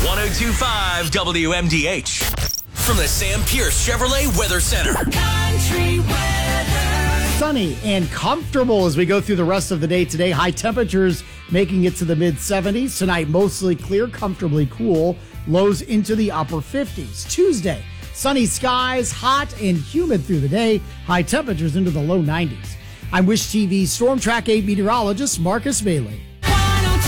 1025 WMDH. From the Sam Pierce Chevrolet Weather Center. Country weather. Sunny and comfortable as we go through the rest of the day today. High temperatures making it to the mid-70s. Tonight, mostly clear, comfortably cool. Lows into the upper 50s. Tuesday, sunny skies, hot and humid through the day. High temperatures into the low 90s. I'm Wish TV Storm Track 8 meteorologist Marcus Bailey.